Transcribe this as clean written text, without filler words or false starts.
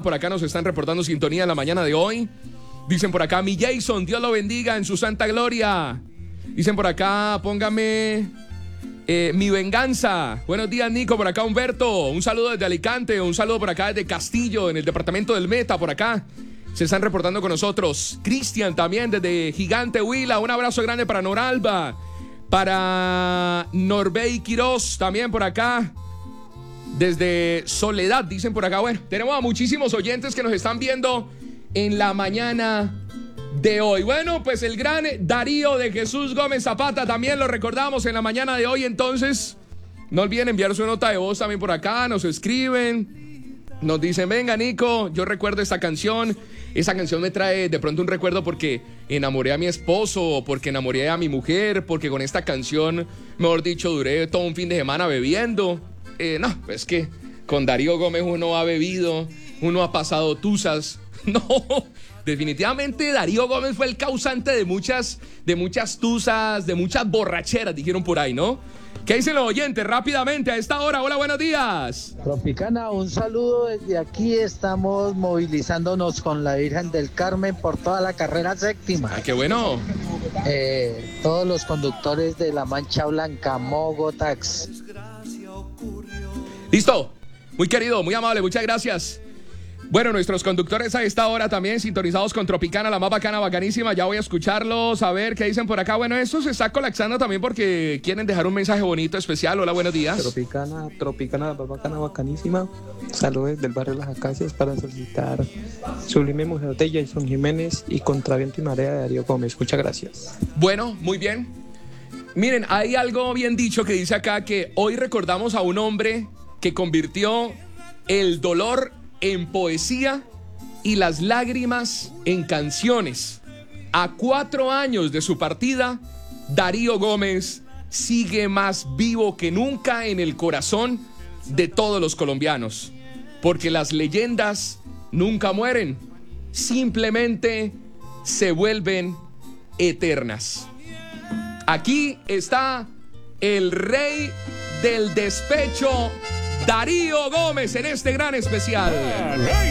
por acá nos están reportando sintonía en la mañana de hoy. Dicen por acá, mi Jason, Dios lo bendiga en su santa gloria. Dicen por acá, póngame mi venganza. Buenos días, Nico, por acá Humberto. Un saludo desde Alicante, un saludo por acá desde Castillo, en el departamento del Meta, por acá. Se están reportando con nosotros. Cristian también desde Gigante Huila. Un abrazo grande para Noralba. Para Norbey Quiroz también por acá. Desde Soledad, dicen por acá. Bueno, tenemos a muchísimos oyentes que nos están viendo en la mañana de hoy. Bueno, pues el gran Darío de Jesús Gómez Zapata también lo recordamos en la mañana de hoy. Entonces, no olviden enviar su nota de voz también por acá. Nos escriben, nos dicen, venga Nico, yo recuerdo esta canción. Esa canción me trae de pronto un recuerdo porque enamoré a mi esposo, porque enamoré a mi mujer, porque con esta canción, mejor dicho, duré todo un fin de semana bebiendo. No, pues que con Darío Gómez uno ha bebido, uno ha pasado tusas. No, definitivamente Darío Gómez fue el causante de muchas tusas, de muchas borracheras, dijeron por ahí, ¿no? ¿Qué dicen los oyentes? Rápidamente, a esta hora. Hola, buenos días. Tropicana, un saludo desde aquí. Estamos movilizándonos con la Virgen del Carmen por toda la carrera séptima. ¡Ay, qué bueno! Todos los conductores de La Mancha Blanca, Mogo Tax. Listo. Muy querido, muy amable, muchas gracias. Bueno, nuestros conductores a esta hora también sintonizados con Tropicana, la más bacana, bacanísima. Ya voy a escucharlos, a ver qué dicen por acá. Bueno, esto se está colapsando también porque quieren dejar un mensaje bonito, especial. Hola, buenos días. Tropicana, la más bacana, bacanísima. Saludos del barrio Las Acacias para solicitar Sublime Mujer de Jason Jiménez y Contraviento y Marea de Darío Gómez. Muchas gracias. Bueno, muy bien. Miren, hay algo bien dicho que dice acá que hoy recordamos a un hombre que convirtió el dolor en poesía y las lágrimas en canciones. A 4 años de su partida, Darío Gómez sigue más vivo que nunca en el corazón de todos los colombianos, porque las leyendas nunca mueren, simplemente se vuelven eternas. Aquí está el rey del despecho, Darío Gómez, en este gran especial.